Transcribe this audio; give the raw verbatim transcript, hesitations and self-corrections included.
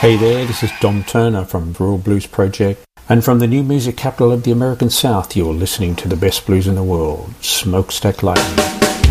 Hey there, this is Dom Turner from Rural Blues Project, and from the new music capital of the American South, you're listening to the best blues in the world, Smokestack Lightning.